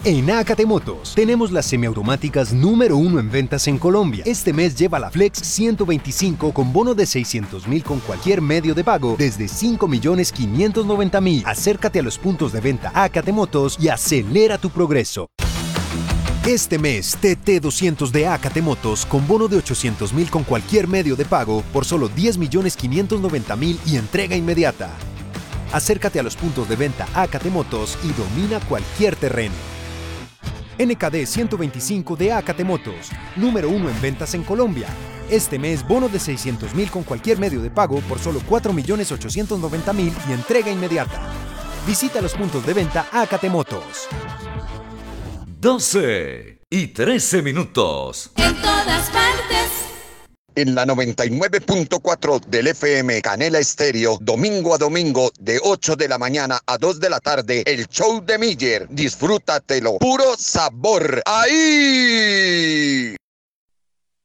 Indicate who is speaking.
Speaker 1: En Acate Motos tenemos las semiautomáticas número 1 en ventas en Colombia. Este mes lleva la Flex 125 con bono de 600.000 con cualquier medio de pago desde 5.590.000. Acércate a los puntos de venta Acate Motos y acelera tu progreso. Este mes, TT200 de Acate Motos con bono de 800.000 con cualquier medio de pago por solo 10.590.000 y entrega inmediata. Acércate a los puntos de venta Acate Motos y domina cualquier terreno. NKD 125 de Acate Motos, número 1 en ventas en Colombia. Este mes, bono de 600.000 con cualquier medio de pago por solo 4.890.000 y entrega inmediata. Visita los puntos de venta Acate Motos.
Speaker 2: 12:13.
Speaker 3: En todas partes.
Speaker 4: En la 99.4 del FM Canela Estéreo, domingo a domingo, de 8 de la mañana a 2 de la tarde, el show de Miller. Disfrútatelo. Puro sabor. ¡Ahí!